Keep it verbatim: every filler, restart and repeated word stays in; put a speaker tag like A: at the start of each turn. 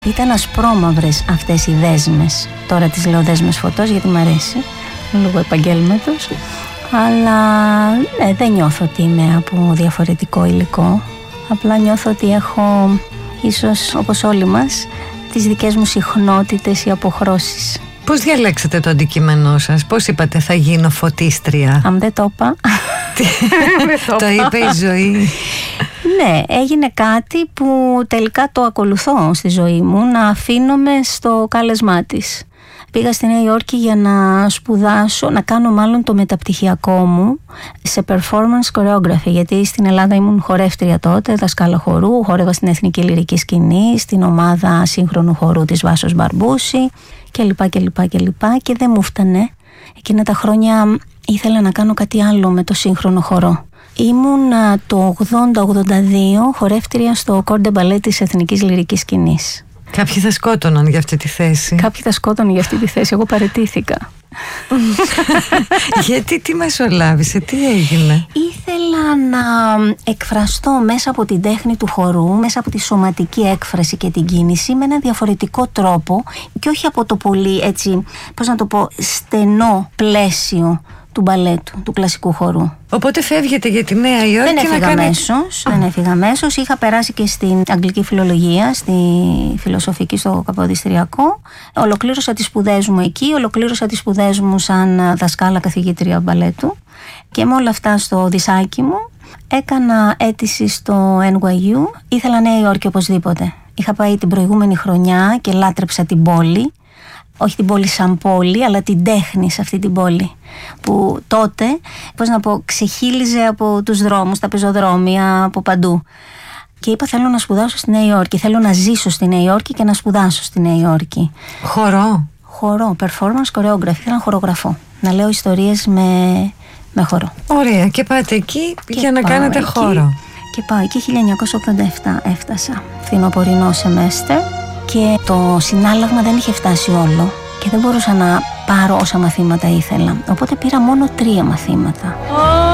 A: Ήταν ασπρόμαυρες αυτές οι δέσμες. Τώρα τις λέω δέσμες φωτός γιατί μ' αρέσει, λόγω επαγγέλματος. Αλλά ε, δεν νιώθω ότι είμαι από διαφορετικό υλικό. Απλά νιώθω ότι έχω, ίσως όπως όλοι μας, τις δικές μου συχνότητες ή αποχρώσεις.
B: Πώς διαλέξατε το αντικείμενό σας? Πώς είπατε θα γίνω φωτίστρια?
A: Αν δεν το είπα.
B: Το είπε η ζωή.
A: Ναι, έγινε κάτι που τελικά το ακολουθώ στη ζωή μου, να αφήνομαι στο κάλεσμά της. Πήγα στη Νέα Υόρκη για να σπουδάσω, να κάνω μάλλον το μεταπτυχιακό μου σε performance choreography, γιατί στην Ελλάδα ήμουν χορεύτρια τότε, δασκάλα χορού, χόρευα στην Εθνική Λυρική Σκηνή, στην ομάδα σύγχρονου χορού της Βάσος Μπαρμπούση κλπ. κλπ, κλπ. Και δεν μου φτανε. Εκείνα τα χρόνια ήθελα να κάνω κάτι άλλο με το σύγχρονο χορό. Ήμουν το ογδόντα ογδόντα δύο χορεύτρια στο Corps de Ballet της Εθνικής Λυρικής Σκηνής.
B: Κάποιοι θα σκότωναν για αυτή τη θέση.
A: Κάποιοι θα σκότωναν για αυτή τη θέση. Εγώ παραιτήθηκα.
B: Γιατί, τι μεσολάβησε, τι έγινε?
A: Ήθελα να εκφραστώ μέσα από την τέχνη του χορού, μέσα από τη σωματική έκφραση και την κίνηση με ένα διαφορετικό τρόπο και όχι από το πολύ έτσι, πώς να το πω, στενό πλαίσιο του μπαλέτου, του κλασικού χορού.
B: Οπότε φεύγετε για τη Νέα Υόρκη?
A: Δεν έφυγα
B: να κάνετε...
A: αμέσως, δεν έφυγα αμέσως. Είχα περάσει και στην αγγλική φιλολογία, στη φιλοσοφική, στο καποδιστριακό. Ολοκλήρωσα τις σπουδές μου εκεί, ολοκλήρωσα τις σπουδές μου σαν δασκάλα καθηγήτρια μπαλέτου. Και με όλα αυτά στο δισάκι μου έκανα αίτηση στο N Y U. Ήθελα Νέα Υόρκη οπωσδήποτε. Είχα πάει την προηγούμενη χρονιά και λάτρεψα την πόλη. Όχι την πόλη σαν πόλη, αλλά την τέχνη σε αυτή την πόλη. Που τότε, πώς να πω, ξεχύλιζε από τους δρόμους, τα πεζοδρόμια, από παντού. Και είπα θέλω να σπουδάσω στη Νέα Υόρκη, θέλω να ζήσω στη Νέα Υόρκη και να σπουδάσω στη Νέα Υόρκη.
B: Χορό? Χορό,
A: performance choreography, ήθελα να χορογραφώ. Να λέω ιστορίες με, με χορό.
B: Ωραία, και πάτε εκεί και για να κάνετε
A: εκεί,
B: χώρο.
A: Και πάω εκεί, χίλια εννιακόσια ογδόντα επτά έφτασα, φθινοπορεινό σεμέστερ. Και το συνάλλαγμα δεν είχε φτάσει όλο και δεν μπορούσα να πάρω όσα μαθήματα ήθελα. Οπότε πήρα μόνο τρία μαθήματα.